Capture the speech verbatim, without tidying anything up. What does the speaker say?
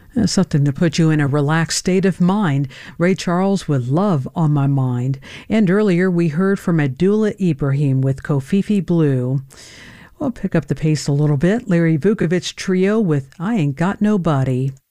Uh, something to put you in a relaxed state of mind. Ray Charles with Love on My Mind. And earlier we heard from Abdullah Ibrahim with Kofifi Blue. We'll pick up the pace a little bit. Larry Vukovich Trio with I Ain't Got Nobody.